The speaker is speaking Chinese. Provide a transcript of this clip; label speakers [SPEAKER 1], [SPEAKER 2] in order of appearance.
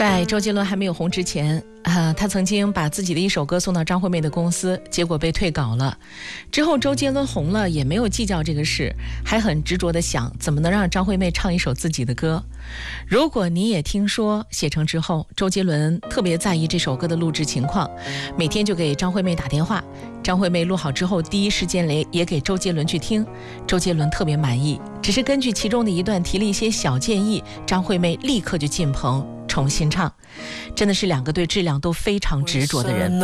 [SPEAKER 1] 在周杰伦还没有红之前他曾经把自己的一首歌送到张惠妹的公司，结果被退稿了。之后周杰伦红了，也没有计较这个事，还很执着地想怎么能让张惠妹唱一首自己的歌。如果你也听说写成之后，周杰伦特别在意这首歌的录制情况，每天就给张惠妹打电话，张惠妹录好之后第一时间也给周杰伦去听，周杰伦特别满意，只是根据其中的一段提了一些小建议，张惠妹立刻就进棚重新唱。真的是两个对质量都非常执着的人。